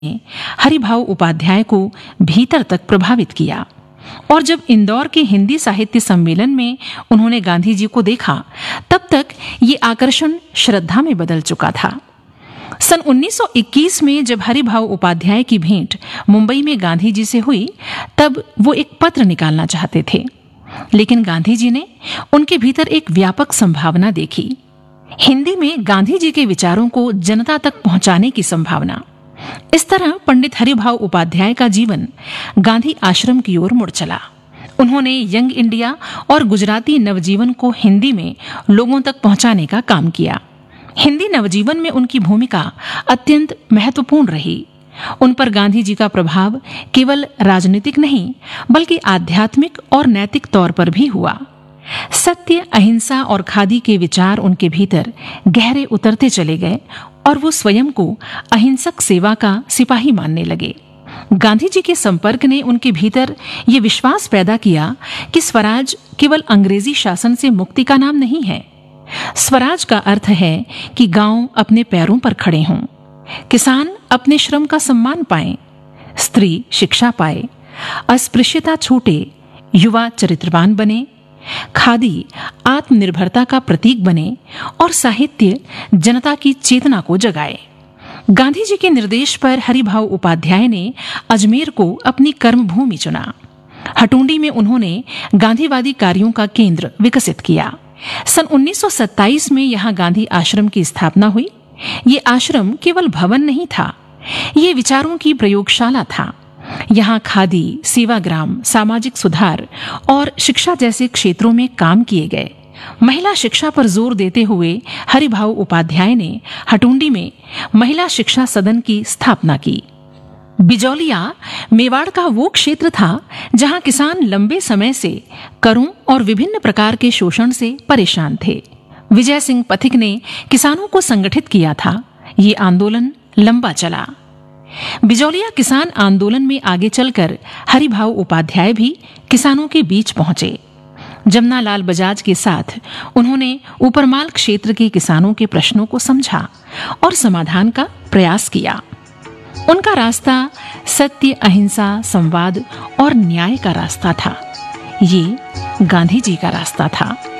हरिभाऊ उपाध्याय को भीतर तक प्रभावित किया और जब इंदौर के हिंदी साहित्य सम्मेलन में उन्होंने गांधी जी को देखा, तब तक ये आकर्षण श्रद्धा में बदल चुका था। सन 1921 में जब हरिभाऊ उपाध्याय की भेंट मुंबई में गांधी जी से हुई, तब वो एक पत्र निकालना चाहते थे, लेकिन गांधी जी ने उनके भीतर एक व्यापक संभावना देखी, हिंदी में गांधी जी के विचारों को जनता तक पहुंचाने की संभावना। इस तरह पंडित हरिभाऊ उपाध्याय का जीवन गांधी आश्रम की ओर मुड़ चला। उन्होंने यंग इंडिया और गुजराती नवजीवन को हिंदी में लोगों तक पहुंचाने का काम किया। हिंदी नवजीवन में उनकी भूमिका अत्यंत महत्वपूर्ण रही। उन पर गांधी जी का प्रभाव केवल राजनीतिक नहीं, बल्कि आध्यात्मिक और नैतिक तौर पर भी हुआ। सत्य, अहिंसा और खादी के विचार उनके भीतर गहरे उतरते चले गए और वो स्वयं को अहिंसक सेवा का सिपाही मानने लगे। गांधी जी के संपर्क ने उनके भीतर ये विश्वास पैदा किया कि स्वराज केवल अंग्रेजी शासन से मुक्ति का नाम नहीं है। स्वराज का अर्थ है कि गांव अपने पैरों पर खड़े हों, किसान अपने श्रम का सम्मान पाएं, स्त्री शिक्षा पाए, अस्पृश्यता छूटे, युवा चरित्रवान बने, खादी आत्मनिर्भरता का प्रतीक बने और साहित्य जनता की चेतना को जगाए। गांधी जी के निर्देश पर हरिभाऊ उपाध्याय ने अजमेर को अपनी कर्मभूमि चुना। हटुंडी में उन्होंने गांधीवादी कार्यों का केंद्र विकसित किया। सन 1927 में यहाँ गांधी आश्रम की स्थापना हुई। ये आश्रम केवल भवन नहीं था, ये विचारों की प्रयोगशाला था। यहाँ खादी, सेवाग्राम, सामाजिक सुधार और शिक्षा जैसे क्षेत्रों में काम किए गए। महिला शिक्षा पर जोर देते हुए हरिभाऊ उपाध्याय ने हटुंडी में महिला शिक्षा सदन की स्थापना की। बिजौलिया मेवाड़ का वो क्षेत्र था जहाँ किसान लंबे समय से करों और विभिन्न प्रकार के शोषण से परेशान थे। विजय सिंह पथिक ने किसानों को संगठित किया था। ये आंदोलन लंबा चला। बिजौलिया किसान आंदोलन में आगे चलकर हरिभाऊ उपाध्याय भी किसानों के बीच पहुंचे। जमनालाल बजाज के साथ उन्होंने ऊपरमाल क्षेत्र के किसानों के प्रश्नों को समझा और समाधान का प्रयास किया। उनका रास्ता सत्य, अहिंसा, संवाद और न्याय का रास्ता था। ये गांधी जी का रास्ता था।